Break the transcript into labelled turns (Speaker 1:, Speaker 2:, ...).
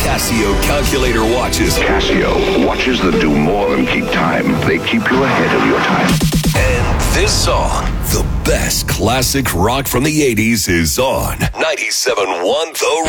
Speaker 1: Casio calculator watches.
Speaker 2: Casio, watches that do more than keep time. They keep you ahead of your time.
Speaker 1: And this song, the best classic rock from the 80s, is on 97.1 The